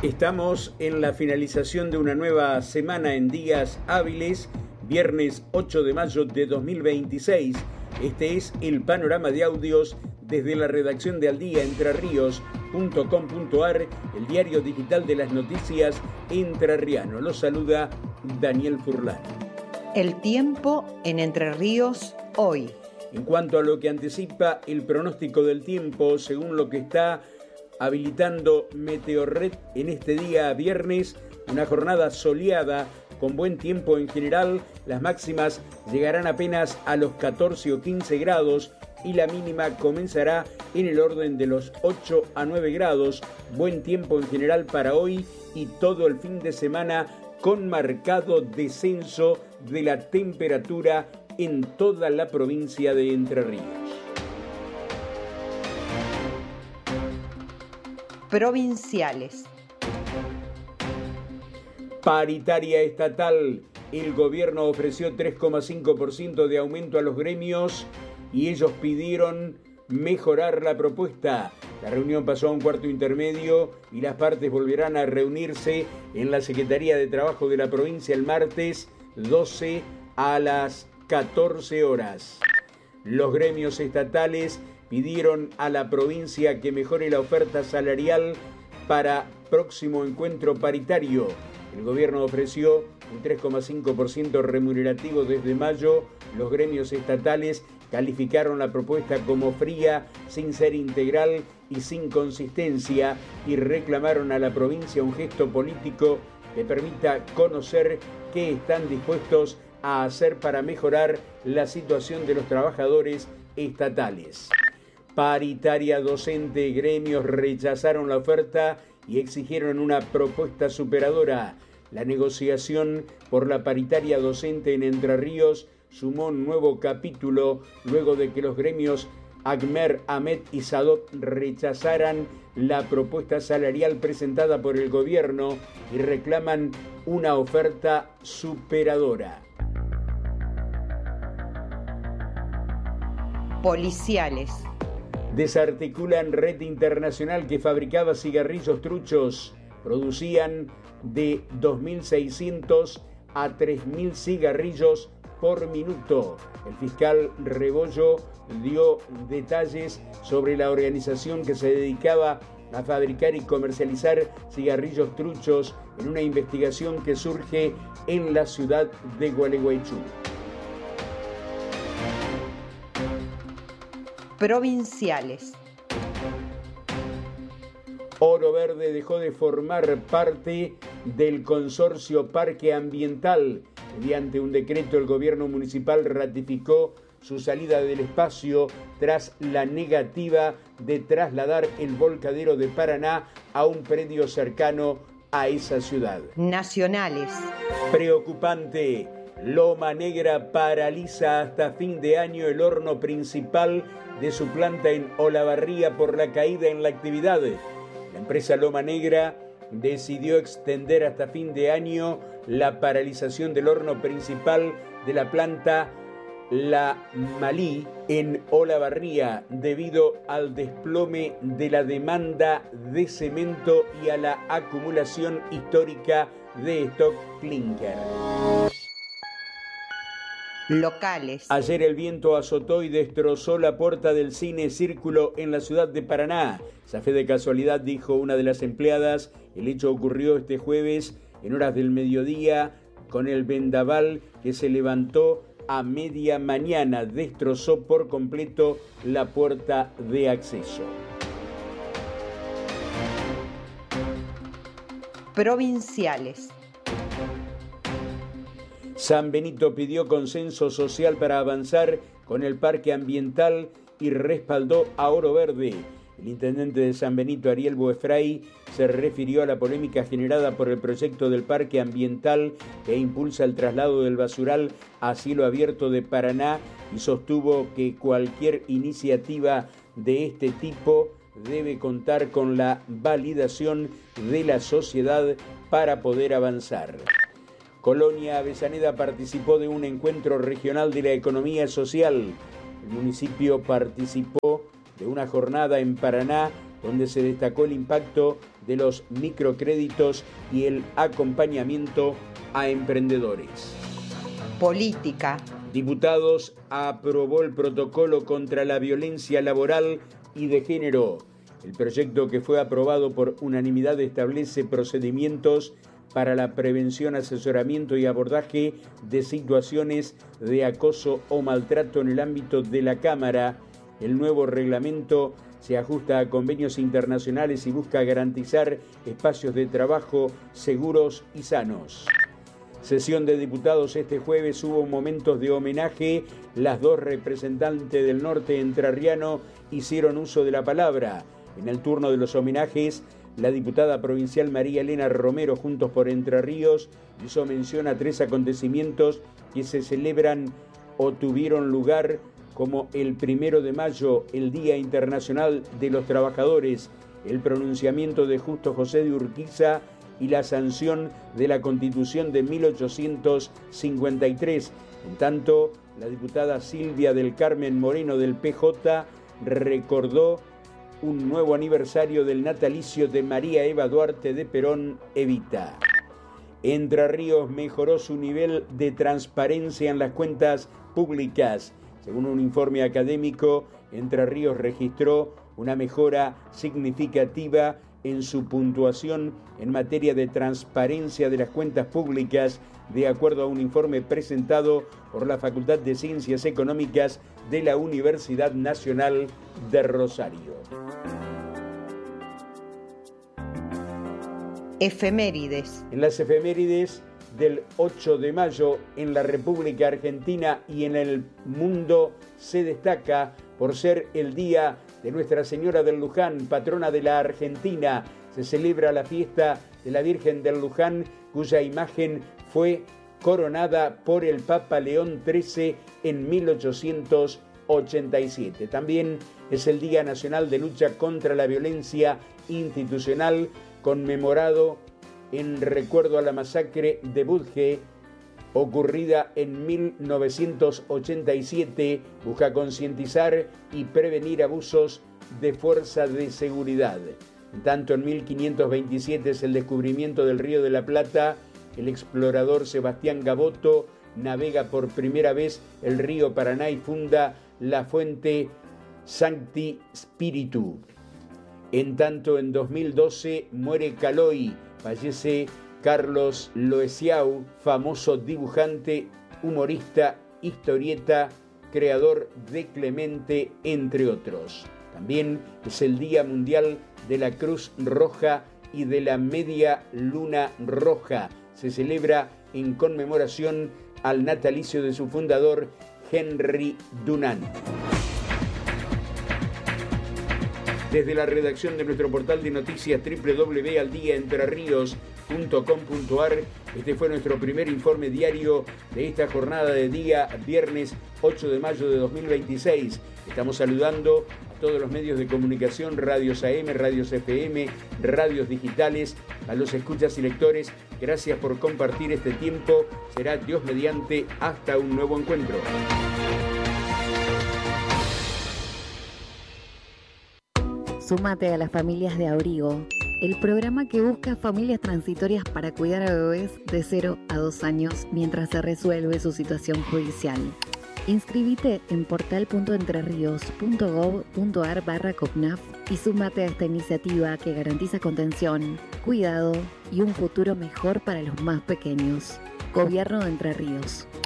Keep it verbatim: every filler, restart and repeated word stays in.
Estamos en la finalización de una nueva semana en días hábiles, viernes ocho de mayo de dos mil veintiséis. Este es el panorama de audios desde la redacción de Al Día Entre Ríos punto com punto ar, el diario digital de las noticias entrerriano. Los saluda Daniel Furlan. El tiempo en Entre Ríos hoy. En cuanto a lo que anticipa el pronóstico del tiempo, según lo que está habilitando Meteorred en este día viernes, una jornada soleada con buen tiempo en general. Las máximas llegarán apenas a los catorce o quince grados y la mínima comenzará en el orden de los ocho a nueve grados. Buen tiempo en general para hoy y todo el fin de semana, con marcado descenso de la temperatura en toda la provincia de Entre Ríos. Provinciales. Paritaria estatal. El gobierno ofreció tres coma cinco por ciento de aumento a los gremios y ellos pidieron mejorar la propuesta. La reunión pasó a un cuarto intermedio y las partes volverán a reunirse en la Secretaría de Trabajo de la provincia el martes doce a las catorce horas. Los gremios estatales pidieron a la provincia que mejore la oferta salarial para próximo encuentro paritario. El gobierno ofreció un tres coma cinco por ciento remunerativo desde mayo. Los gremios estatales calificaron la propuesta como fría, sin ser integral y sin consistencia, y reclamaron a la provincia un gesto político que permita conocer qué están dispuestos a hacer para mejorar la situación de los trabajadores estatales. Paritaria docente. Gremios rechazaron la oferta y exigieron una propuesta superadora. La negociación por la paritaria docente en Entre Ríos sumó un nuevo capítulo luego de que los gremios ACMER, AMET y SADOT rechazaran la propuesta salarial presentada por el gobierno y reclaman una oferta superadora. Policiales. Desarticulan red internacional que fabricaba cigarrillos truchos. Producían de dos mil seiscientos a tres mil cigarrillos por minuto. El fiscal Rebollo dio detalles sobre la organización que se dedicaba a fabricar y comercializar cigarrillos truchos en una investigación que surge en la ciudad de Gualeguaychú. Provinciales. Oro Verde dejó de formar parte del consorcio Parque Ambiental. Mediante un decreto, el gobierno municipal ratificó su salida del espacio tras la negativa de trasladar el volcadero de Paraná a un predio cercano a esa ciudad. Nacionales. Preocupante. Loma Negra paraliza hasta fin de año el horno principal de su planta en Olavarría por la caída en la actividad. La empresa Loma Negra decidió extender hasta fin de año la paralización del horno principal de la planta La Malí en Olavarría debido al desplome de la demanda de cemento y a la acumulación histórica de stock clinker. Locales. Ayer el viento azotó y destrozó la puerta del cine Círculo en la ciudad de Paraná. Zafé de casualidad, dijo una de las empleadas. El hecho ocurrió este jueves en horas del mediodía con el vendaval que se levantó a media mañana. Destrozó por completo la puerta de acceso. Provinciales. San Benito pidió consenso social para avanzar con el parque ambiental y respaldó a Oro Verde. El intendente de San Benito, Ariel Boefray, se refirió a la polémica generada por el proyecto del parque ambiental que impulsa el traslado del basural a cielo abierto de Paraná y sostuvo que cualquier iniciativa de este tipo debe contar con la validación de la sociedad para poder avanzar. Colonia Avellaneda participó de un encuentro regional de la economía social. El municipio participó de una jornada en Paraná donde se destacó el impacto de los microcréditos y el acompañamiento a emprendedores. Política. Diputados aprobó el protocolo contra la violencia laboral y de género. El proyecto, que fue aprobado por unanimidad, establece procedimientos para la prevención, asesoramiento y abordaje de situaciones de acoso o maltrato en el ámbito de la Cámara. El nuevo reglamento se ajusta a convenios internacionales y busca garantizar espacios de trabajo seguros y sanos. Sesión de diputados este jueves, hubo momentos de homenaje. Las dos representantes del norte entrerriano hicieron uso de la palabra. En el turno de los homenajes, la diputada provincial María Elena Romero, Juntos por Entre Ríos, hizo mención a tres acontecimientos que se celebran o tuvieron lugar, como el primero de mayo, el Día Internacional de los Trabajadores, el pronunciamiento de Justo José de Urquiza y la sanción de la Constitución de mil ochocientos cincuenta y tres. En tanto, la diputada Silvia del Carmen Moreno del P J recordó un nuevo aniversario del natalicio de María Eva Duarte de Perón Evita. Entre Ríos mejoró su nivel de transparencia en las cuentas públicas. Según un informe académico, Entre Ríos registró una mejora significativa en su puntuación en materia de transparencia de las cuentas públicas, de acuerdo a un informe presentado por la Facultad de Ciencias Económicas de la Universidad Nacional de Rosario. Efemérides. En las efemérides del ocho de mayo, en la República Argentina y en el mundo, se destaca por ser el día de Nuestra Señora del Luján, patrona de la Argentina. Se celebra la fiesta de la Virgen del Luján, cuya imagen fue coronada por el Papa León trece en mil ochocientos ochenta y siete. También es el Día Nacional de Lucha contra la Violencia Institucional, conmemorado en recuerdo a la masacre de Budge, ocurrida en mil novecientos ochenta y siete, busca concientizar y prevenir abusos de fuerza de seguridad. Tanto en mil quinientos veintisiete es el descubrimiento del Río de la Plata. El explorador Sebastián Gaboto navega por primera vez el río Paraná y funda la fuente Sancti Spiritu. En tanto, en dos mil doce muere Caloi, fallece Carlos Loesiau, famoso dibujante, humorista, historieta, creador de Clemente, entre otros. También es el Día Mundial de la Cruz Roja y de la Media Luna Roja. Se celebra en conmemoración al natalicio de su fundador, Henry Dunant. Desde la redacción de nuestro portal de noticias doble u doble u doble u punto al día entre ríos punto com punto a r, este fue nuestro primer informe diario de esta jornada de día viernes ocho de mayo de dos mil veintiséis. Estamos saludando a todos los medios de comunicación, radios A M, radios F M, radios digitales, a los escuchas y lectores. Gracias por compartir este tiempo. Será Dios mediante hasta un nuevo encuentro. Súmate a las familias de Abrigo, el programa que busca familias transitorias para cuidar a bebés de cero a dos años mientras se resuelve su situación judicial. Inscribite en portal punto entrerríos punto gob punto a r barra COPNAF y súmate a esta iniciativa que garantiza contención, cuidado y un futuro mejor para los más pequeños. Gobierno de Entre Ríos.